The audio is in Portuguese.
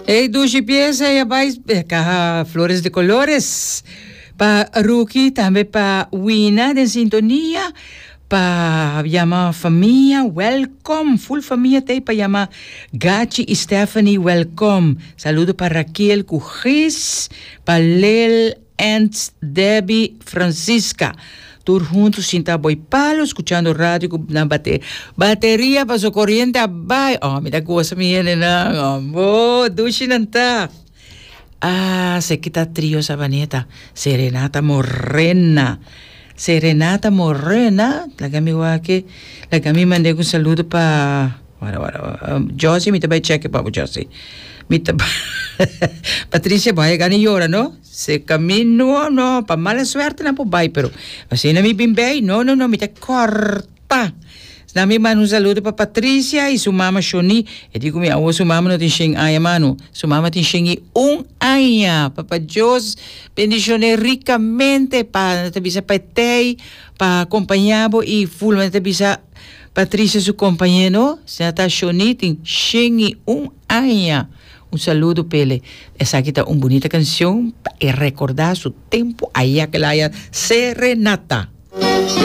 Ei, duas piezas e abaixo, flores de colores. Para Ruki, também para Wina, de sintonia. Para chamar família, welcome. Full família tem para chamar Gachi e Stephanie, welcome. Saludo para Raquel Cujis, para Lel and Debbie Francisca. Todos juntos, sin boi palo, escuchando rádio na bateria, passou corrente abai. Oh, me dá coisa minha, não. Oh, duche não tá. Ah, se que tá trio sabaneta. Serenata Morena. Serenata Morena. Laga mi mandei um saludo para Josie, me também cheque para Josie. Patrícia vai ganhar hora, não? Se caminho, não, para mala suerte não pode vai, pero assim não me bem, não, me te corta. Na me manda um saludo para Patrícia e sua mama Shoni. Eu digo, sua mama não tem xing aia, mano. Sua mama tem xing aia. Papa Deus bendicione ricamente para te bisa patei, para acompanhar e full te bisa Patrícia, sua companheiro, se está Shoni, tem xing aia. Um saludo pele. Essa aqui tá uma bonita canção para recordar seu tempo aí aquela Serenata.